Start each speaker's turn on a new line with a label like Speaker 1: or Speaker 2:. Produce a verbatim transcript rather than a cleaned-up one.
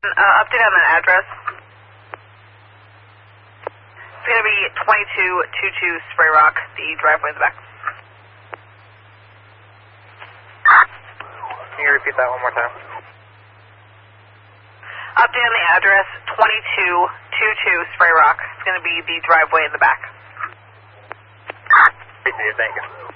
Speaker 1: Uh, update on the address. It's going to be twenty-two twenty-two Spray Rock, the driveway in the back.
Speaker 2: Can you repeat that one more time?
Speaker 1: Update on the address, twenty-two twenty-two Spray Rock. It's going to be the driveway in the back.
Speaker 2: Thank you.